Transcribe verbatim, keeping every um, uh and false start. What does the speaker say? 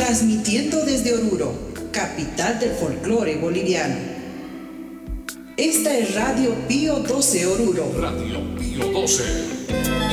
transmitiendo desde Oruro, capital del folclore boliviano. Esta es Radio Pío doce Oruro. Radio Pío doce.